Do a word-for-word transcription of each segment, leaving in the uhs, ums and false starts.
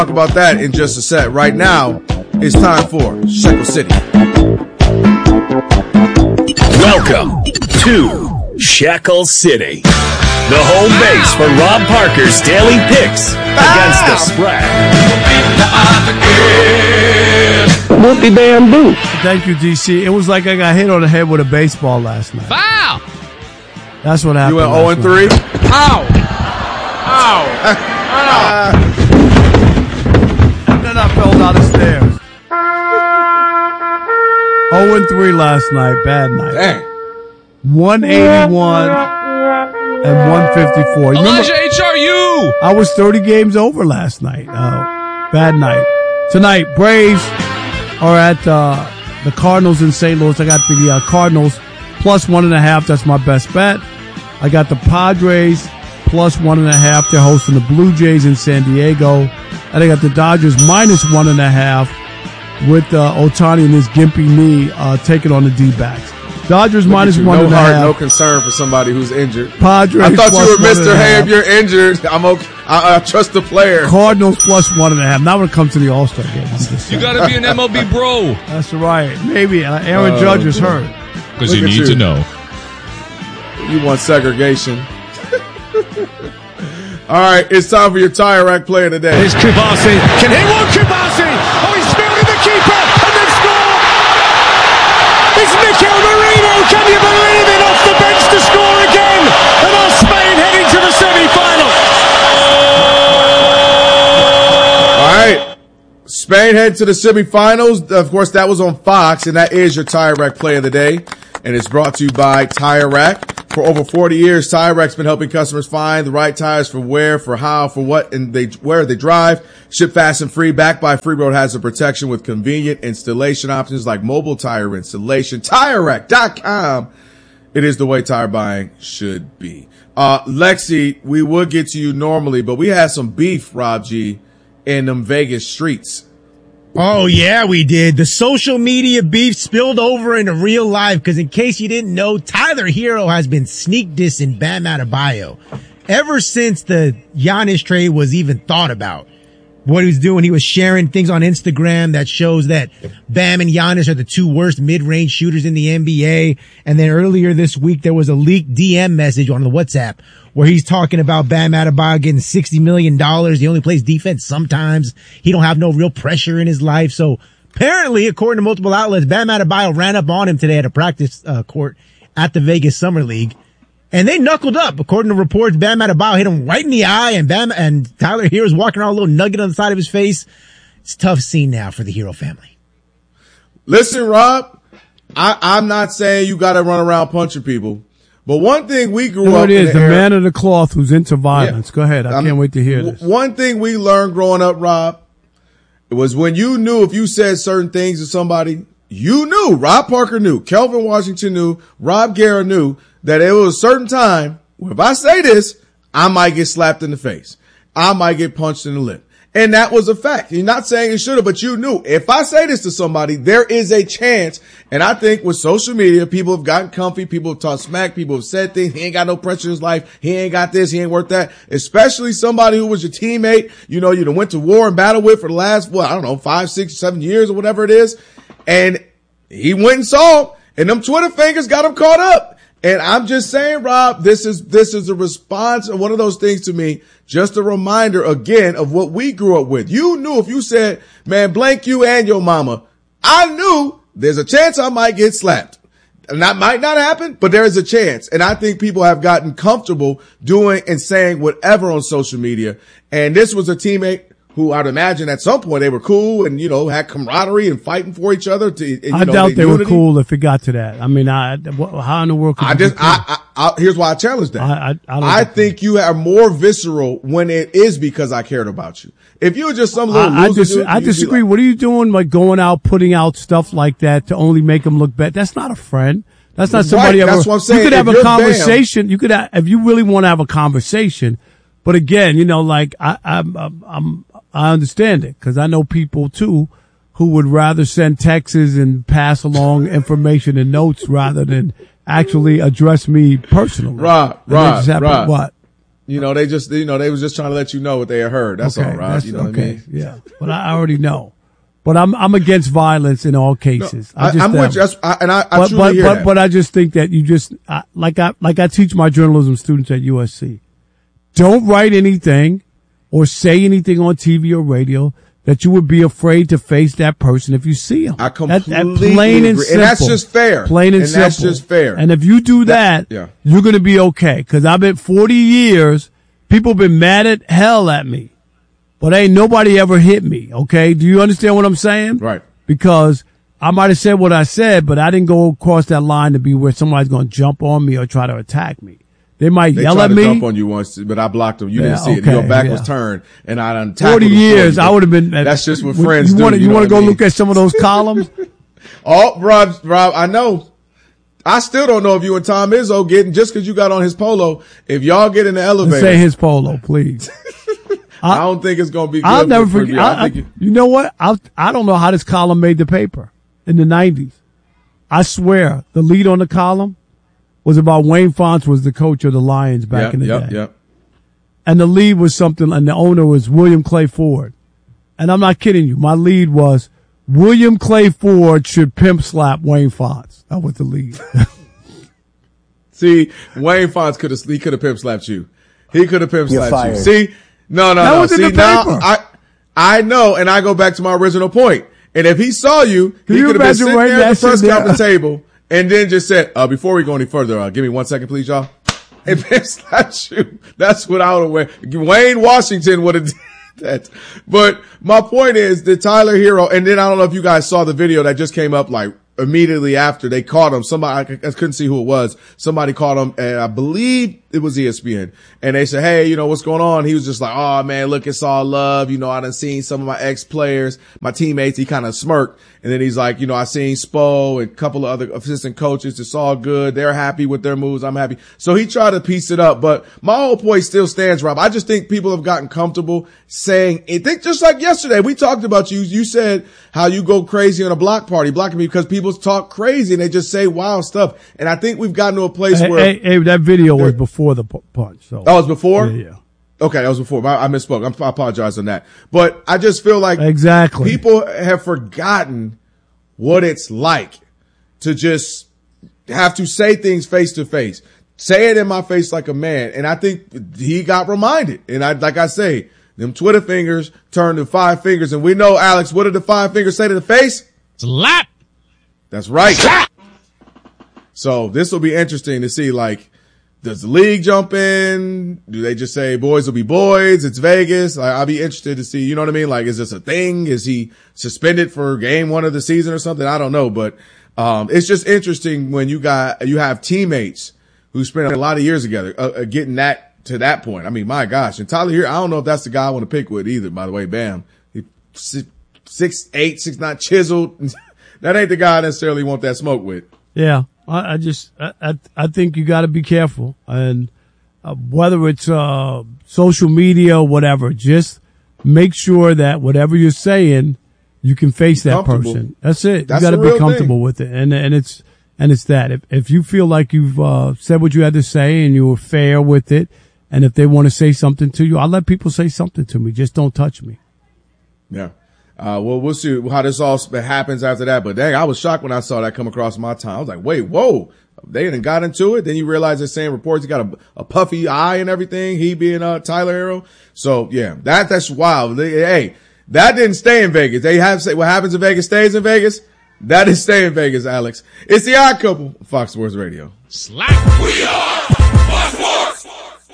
talk about that in just a sec. Right now, it's time for Shekel City. Welcome to Shekel City, the home base for Rob Parker's daily picks against the spread. What did damn do? Thank you, D C. It was like I got hit on the head with a baseball last night. Foul! That's what happened. You went oh and three? Ow! Ow! Ow! And then I fell down the stairs. oh and three last night. Bad night. Dang. one eighty-one and one fifty-four. Elijah H R U! I was thirty games over last night. Uh, bad night. Tonight, Braves are at uh, the Cardinals in Saint Louis. I got the uh, Cardinals plus one and a half. That's my best bet. I got the Padres plus one and a half. They're hosting the Blue Jays in San Diego. And I got the Dodgers minus one and a half with uh, Ohtani and his gimpy knee uh, taking on the D-backs. Dodgers Look minus you, one no and a heart, half. No concern for somebody who's injured. Padres I thought plus you were one Mister and a Hey, half. if you're injured, I'm okay. I, I trust the player. Cardinals plus one and a half. Now when it comes to the All-Star game, I'm just You saying. gotta be an M L B bro. That's right. Maybe uh, Aaron Oh, Judge is boy. hurt. Because Look you at need you. to know. You want segregation. All right, it's time for your tire rack player today. Here's Kubasi. Can he walk Kubasi? Oh, he's fielding the keeper and then score! It's Mikel Merino. Can you believe it? Off the bench to score again. And our Spain heading to the semi-final. All right, Spain head to the semifinals. Of course, that was on Fox, and that is your tire rack play of the day. And it's brought to you by Tire Rack. For over forty years, Tire Rack's been helping customers find the right tires for where, for how, for what, and they where they drive. Ship fast and free, backed by Freeroad Hazard Protection with convenient installation options like mobile tire installation. Tire Rack dot com. It is the way tire buying should be. Uh, Lexi, we would get to you normally, but we had some beef, Rob G, in them Vegas streets. Oh, yeah, we did. The social media beef spilled over into real life because in case you didn't know, Tyler Hero has been sneak dissing Bam Adebayo ever since the Giannis trade was even thought about. What he was doing, he was sharing things on Instagram that shows that Bam and Giannis are the two worst mid-range shooters in the N B A. And then earlier this week, there was a leaked D M message on the WhatsApp where he's talking about Bam Adebayo getting sixty million dollars. He only plays defense sometimes. He don't have no real pressure in his life. So apparently, according to multiple outlets, Bam Adebayo ran up on him today at a practice uh, court at the Vegas Summer League. And they knuckled up. According to reports, Bam Adebayo hit him right in the eye, and Bam and Tyler Hero's walking around with a little nugget on the side of his face. It's a tough scene now for the Hero family. Listen, Rob, I, I'm not saying you got to run around punching people, but one thing we grew There up it in is, the the era, man of the cloth who's into violence. Yeah. Go ahead. I I'm- can't wait to hear this. One thing we learned growing up, Rob, it was when you knew if you said certain things to somebody, you knew, Rob Parker knew, Kelvin Washington knew, Rob Guerra knew that it was a certain time where if I say this, I might get slapped in the face. I might get punched in the lip. And that was a fact. You're not saying it should have, but you knew if I say this to somebody, there is a chance. And I think with social media, people have gotten comfy. People have talked smack. People have said things. He ain't got no pressure in his life. He ain't got this. He ain't worth that. Especially somebody who was your teammate. You know, you done went to war and battle with for the last, what, I don't know, five, six, seven years or whatever it is. And he went and saw him, and them Twitter fingers got him caught up. And I'm just saying, Rob, this is, this is a response of one of those things to me. Just a reminder again of what we grew up with. You knew if you said, man, blank you and your mama, I knew there's a chance I might get slapped. And that might not happen, but there is a chance. And I think people have gotten comfortable doing and saying whatever on social media. And this was a teammate who I'd imagine at some point they were cool and, you know, had camaraderie and fighting for each other. To, and, you I know, doubt they unity. were cool if it got to that. I mean, I, wh- how in the world could I you just, be cool? I, I, I, here's why I challenge that. I- I- I don't I think think you are more visceral when it is because I cared about you. If you were just some little I, I, loser, dis- dude, I you'd be disagree. like, What are you doing, like going out, putting out stuff like that to only make them look bad? That's not a friend. That's not Right, somebody. that's ever, what I'm saying. You could If have a you're conversation. You could, have, if you really want to have a conversation. But again, you know, like I, I'm, I'm, I'm I understand it because I know people too who would rather send texts and pass along information and notes rather than actually address me personally. Rob, And they Rob, just happen- Rob. What? You know, they just, you know, they was just trying to let you know what they had heard. That's okay, all, Rob. that's, You know okay, what I mean? Yeah, but I already know. But I'm I'm against violence in all cases. No, I, I just, I'm um, with you, I, and I, I but, truly but, hear but, that. But I just think that you just I, like I like I teach my journalism students at U S C. Don't write anything or say anything on T V or radio that you would be afraid to face that person if you see him. I completely that, that plain and agree. simple. And that's just fair. Plain and, and simple. that's just fair. And if you do that, that yeah. you're going to be okay. Because I've been forty years. People been mad at hell at me, but ain't nobody ever hit me. Okay, do you understand what I'm saying? Right. Because I might have said what I said, but I didn't go across that line to be where somebody's going to jump on me or try to attack me. They might They yell tried at to me. jump on you once, but I blocked them. You Yeah, didn't see it. okay, Your back yeah. was turned, and I done tackled Forty them for years, you. I would have been. That's just what Would- friends you do. Wanna, you you know want to what go I mean? look at some of those columns? Oh, Rob, Rob, I know. I still don't know if you and Tom Izzo getting just because you got on his polo. If y'all get in the elevator, Say his polo, please. I don't think it's going to be good. I'll never for, for forget. you. I, I I, think it- you know what? I I don't know how this column made the paper in the nineties. I swear, the lead on the column was about Wayne Fontes was the coach of the Lions back yep, in the yep, day. Yep. And the lead was something, and the owner was William Clay Ford. And I'm not kidding you. My lead was William Clay Ford should pimp slap Wayne Fontes. That was the lead. See, Wayne Fontes could have, he could have pimp slapped you. He could have pimp You're slapped you. fired. See, no, no, That no. was in See, the now paper. I, I know, and I go back to my original point. And if he saw you, Can he you could have been imagine sitting writing there at that the press shit down? conference table and then just said, uh, before we go any further, uh, give me one second, please, y'all. And pimp slapped you. That's what I would have went. Wayne Washington would have did that. But my point is that Tyler Hero, and then I don't know if you guys saw the video that just came up like immediately after they caught him. Somebody, I couldn't see who it was. Somebody caught him, and I believe it was E S P N. And they said, hey, you know, what's going on? He was just like, oh man, look, it's all love. You know, I done seen some of my ex players, my teammates. He kind of smirked. And then he's like, you know, I seen Spo and a couple of other assistant coaches. It's all good. They're happy with their moves. I'm happy. So he tried to piece it up, but my whole point still stands, Rob. I just think people have gotten comfortable saying it. Think just like yesterday, we talked about you. You said how you go crazy on a block party, blocking me because people talk crazy and they just say wild stuff. And I think we've gotten to a place hey, where hey, hey, that video was before the pu- punch. So. that was before. Yeah, yeah. Okay, that was before. I, I misspoke. I'm, I apologize on that. But I just feel like Exactly. people have forgotten what it's like to just have to say things face to face, say it in my face like a man. And I think he got reminded. And I, like I say, them Twitter fingers turned to five fingers. And we know, Alex, what did the five fingers say to the face? Slap. That's right. So this will be interesting to see, like, does the league jump in? Do they just say boys will be boys? It's Vegas. Like, I'll be interested to see, you know what I mean? Like, is this a thing? Is he suspended for game one of the season or something? I don't know, but, um, it's just interesting when you got, you have teammates who spent a lot of years together, uh, uh, getting that to that point. I mean, my gosh. And Tyler here, I don't know if that's the guy I want to pick with either, by the way. Bam. He, six, six, eight, six, nine, chiseled. That ain't the guy I necessarily want that smoke with. Yeah, I, I just I I, I think you got to be careful, and uh, whether it's uh, social media or whatever, just make sure that whatever you're saying, you can face that person. That's it. That's you got to the be real comfortable thing. with it, and and it's and it's that if if you feel like you've uh, said what you had to say and you were fair with it, and if they want to say something to you, I'll let people say something to me. Just don't touch me. Yeah. Uh, well, we'll see how this all sp- happens after that. But dang, I was shocked when I saw that come across my time. I was like, wait, whoa. They didn't got into it. Then you realize they're saying reports. He got a, a puffy eye and everything. He being, uh, Tyler Hero. So yeah, that, that's wild. They, hey, that didn't stay in Vegas. They have said what happens in Vegas stays in Vegas. That is stay in Vegas, Alex. It's the Odd Couple, Fox Sports Radio. Slap. We are Fox Sports.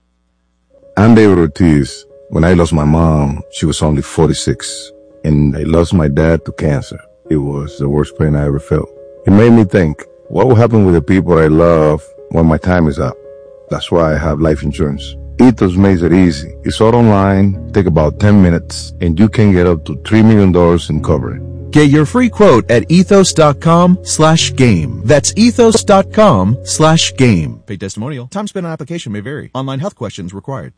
I'm David Ortiz. When I lost my mom, she was only forty-six. And I lost my dad to cancer. It was the worst pain I ever felt. It made me think, what will happen with the people I love when my time is up? That's why I have life insurance. Ethos makes it easy. It's all online, take about ten minutes, and you can get up to three million dollars in coverage. Get your free quote at ethos.com slash game. That's ethos.com slash game. Paid testimonial. Time spent on application may vary. Online health questions required.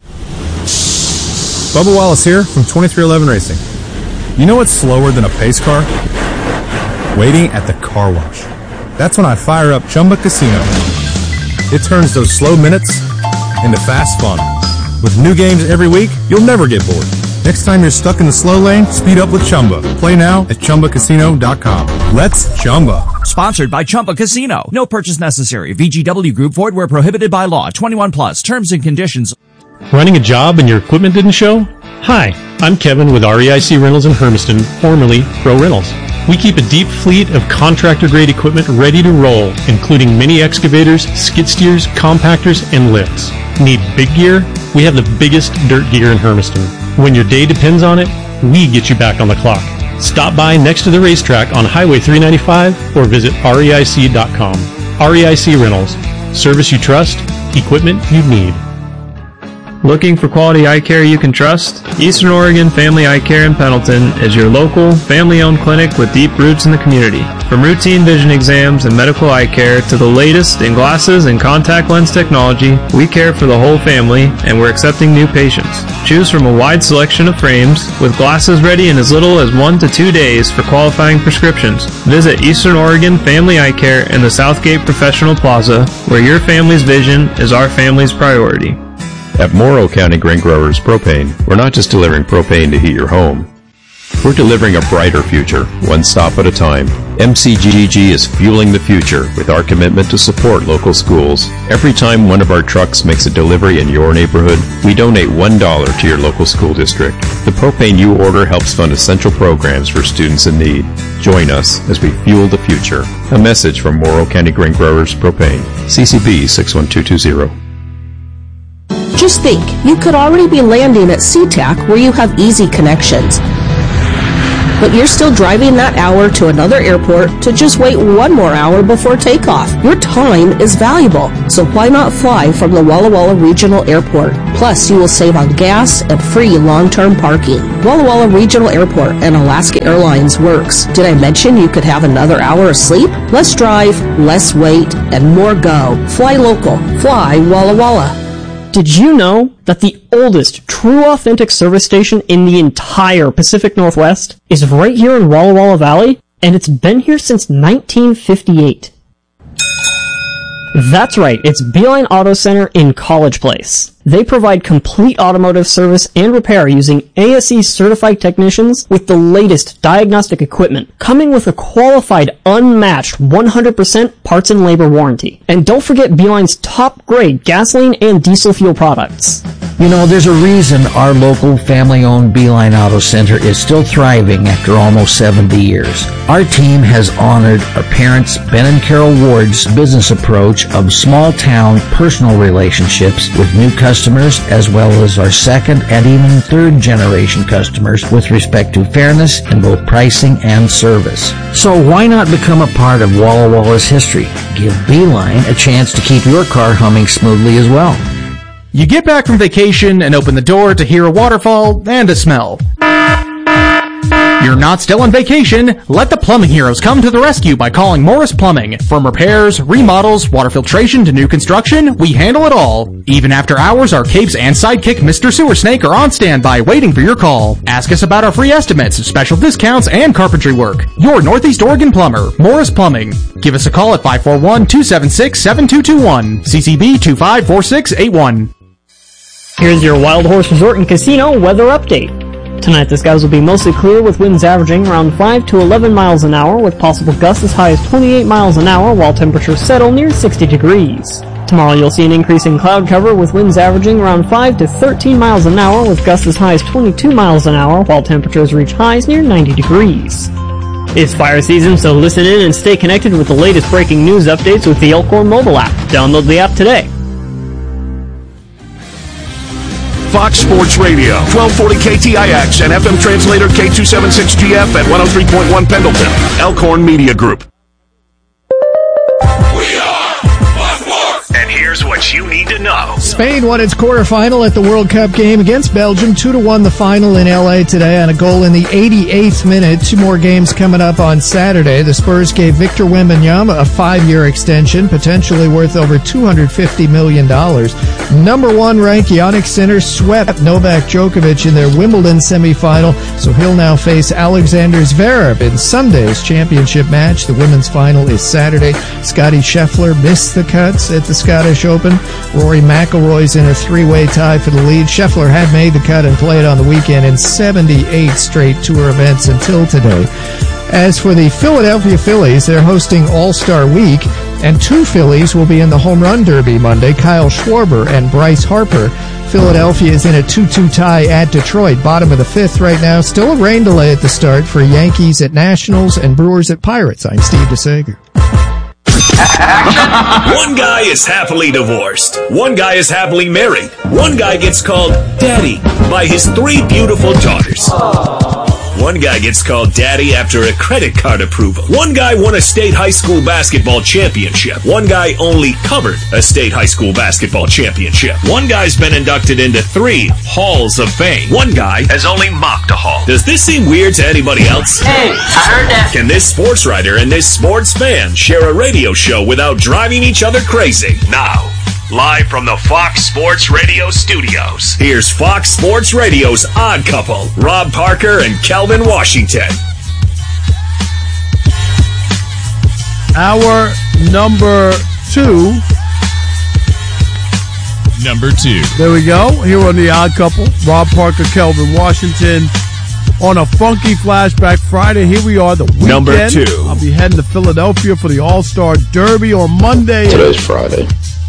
Bubba Wallace here from twenty-three eleven Racing. You know what's slower than a pace car? Waiting at the car wash. That's when I fire up Chumba Casino. It turns those slow minutes into fast fun. With new games every week, you'll never get bored. Next time you're stuck in the slow lane, speed up with Chumba. Play now at Chumba Casino dot com. Let's Chumba. Sponsored by Chumba Casino. No purchase necessary. V G W Group. Void where prohibited by law. twenty-one plus. Terms and conditions. Running a job and your equipment didn't show? Hi, I'm Kevin with R E I C Rentals in Hermiston, formerly Pro Rentals. We keep a deep fleet of contractor-grade equipment ready to roll, including mini excavators, skid steers, compactors, and lifts. Need big gear? We have the biggest dirt gear in Hermiston. When your day depends on it, we get you back on the clock. Stop by next to the racetrack on Highway three ninety-five or visit R E I C dot com. R E I C Rentals. Service you trust, equipment you need. Looking for quality eye care you can trust? Eastern Oregon Family Eye Care in Pendleton is your local, family-owned clinic with deep roots in the community. From routine vision exams and medical eye care to the latest in glasses and contact lens technology, we care for the whole family and we're accepting new patients. Choose from a wide selection of frames with glasses ready in as little as one to two days for qualifying prescriptions. Visit Eastern Oregon Family Eye Care in the Southgate Professional Plaza, where your family's vision is our family's priority. At Morrow County Grain Growers Propane, we're not just delivering propane to heat your home. We're delivering a brighter future, one stop at a time. M C G G is fueling the future with our commitment to support local schools. Every time one of our trucks makes a delivery in your neighborhood, we donate one dollar to your local school district. The propane you order helps fund essential programs for students in need. Join us as we fuel the future. A message from Morrow County Grain Growers Propane. C C B six one two two zero. Just think, you could already be landing at SeaTac where you have easy connections. But you're still driving that hour to another airport to just wait one more hour before takeoff. Your time is valuable, so why not fly from the Walla Walla Regional Airport? Plus, you will save on gas and free long-term parking. Walla Walla Regional Airport and Alaska Airlines works. Did I mention you could have another hour of sleep? Less drive, less wait, and more go. Fly local. Fly Walla Walla. Did you know that the oldest true authentic service station in the entire Pacific Northwest is right here in Walla Walla Valley? And it's been here since nineteen fifty-eight. That's right, it's Beeline Auto Center in College Place. They provide complete automotive service and repair using A S E certified technicians with the latest diagnostic equipment, coming with a qualified, unmatched one hundred percent parts and labor warranty. And don't forget Beeline's top grade gasoline and diesel fuel products. You know, there's a reason our local family-owned Beeline Auto Center is still thriving after almost seventy years. Our team has honored our parents, Ben and Carol Ward's business approach of small-town personal relationships with new customers, as well as our second and even third-generation customers with respect to fairness in both pricing and service. So why not become a part of Walla Walla's history? Give Beeline a chance to keep your car humming smoothly as well. You get back from vacation and open the door to hear a waterfall and a smell. You're not still on vacation. Let the plumbing heroes come to the rescue by calling Morris Plumbing. From repairs, remodels, water filtration to new construction, we handle it all. Even after hours, our capes and sidekick Mister Sewer Snake are on standby waiting for your call. Ask us about our free estimates, special discounts, and carpentry work. Your Northeast Oregon plumber, Morris Plumbing. Give us a call at five four one, two seven six, seven two two one. C C B two five four six eight one. Here's your Wild Horse Resort and Casino weather update. Tonight the skies will be mostly clear with winds averaging around five to eleven miles an hour with possible gusts as high as twenty-eight miles an hour while temperatures settle near sixty degrees. Tomorrow you'll see an increase in cloud cover with winds averaging around five to thirteen miles an hour with gusts as high as twenty-two miles an hour while temperatures reach highs near ninety degrees. It's fire season, so listen in and stay connected with the latest breaking news updates with the Elkhorn mobile app. Download the app today. Fox Sports Radio, twelve forty K T I X and F M translator K two seventy-six G F at one oh three point one Pendleton. Elkhorn Media Group. And here's what you need to know. Spain won its quarterfinal at the World Cup game against Belgium, two to one the final in L A today on a goal in the eighty-eighth minute. Two more games coming up on Saturday. The Spurs gave Victor Wembanyama a five-year extension, potentially worth over two hundred fifty million dollars. Number one ranked Giannis Sinner swept Novak Djokovic in their Wimbledon semifinal, so he'll now face Alexander Zverev in Sunday's championship match. The women's final is Saturday. Scottie Scheffler missed the cuts at the Scottish British Open. Rory McIlroy's in a three-way tie for the lead. Scheffler had made the cut and played on the weekend in seventy-eight straight tour events until today. As for the Philadelphia Phillies, they're hosting All-Star Week, and two Phillies will be in the Home Run Derby Monday, Kyle Schwarber and Bryce Harper. Philadelphia is in a two two tie at Detroit, bottom of the fifth right now. Still a rain delay at the start for Yankees at Nationals and Brewers at Pirates. I'm Steve DeSager. One guy is happily divorced. One guy is happily married. One guy gets called Daddy by his three beautiful daughters. One guy gets called Daddy after a credit card approval. One guy won a state high school basketball championship. One guy only covered a state high school basketball championship. One guy's been inducted into three Halls of Fame. One guy has only mocked a hall. Does this seem weird to anybody else? Hey, I heard that. Can this sports writer and this sports fan share a radio show without driving each other crazy? Now, live from the Fox Sports Radio studios, here's Fox Sports Radio's Odd Couple, Rob Parker and Kelvin Washington. Our number two. Number two. There we go. Here on the Odd Couple, Rob Parker, Kelvin Washington. On a funky Flashback Friday, here we are, the weekend. Number two. I'll be heading to Philadelphia for the All-Star Derby on Monday. Today's Friday.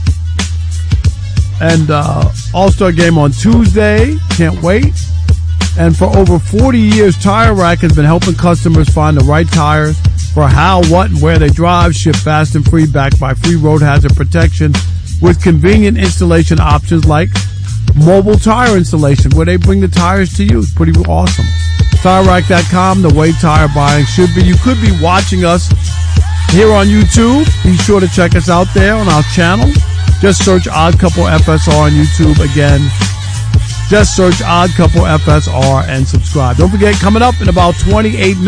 And uh, All-Star game on Tuesday. Can't wait. And for over forty years, Tire Rack has been helping customers find the right tires for how, what, and where they drive. Ship fast and free, backed by free road hazard protection with convenient installation options like mobile tire installation, where they bring the tires to you. It's pretty awesome. Tire Rack dot com, the way tire buying should be. You could be watching us here on YouTube. Be sure to check us out there on our channel. Just search Odd Couple F S R on YouTube. Again, just search Odd Couple F S R and subscribe. Don't forget, coming up in about twenty-eight minutes.